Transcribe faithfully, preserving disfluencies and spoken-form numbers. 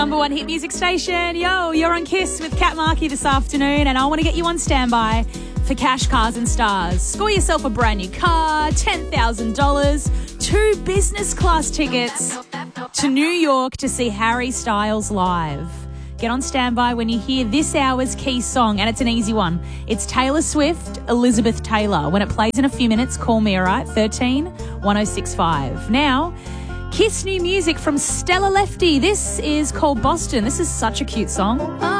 Number one hit music station. Yo, you're on Kiss with Kat Markey this afternoon, and I want to get you on standby for Cash, Cars and Stars. Score yourself a brand new car, ten thousand dollars, two business class tickets to New York to see Harry Styles live. Get on standby when you hear this hour's key song, and it's an easy one. It's Taylor Swift, Elizabeth Taylor. When it plays in a few minutes, call me, all right? thirteen, one oh six five. Now, Kiss new music from Stella Lefty. This is called Boston. This is such a cute song.